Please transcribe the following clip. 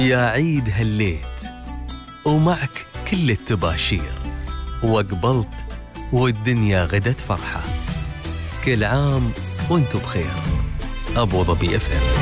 يا عيد هليت ومعك كل التباشير، وقبلت والدنيا غدت فرحة. كل عام وانتو بخير. أبو ظبي FM.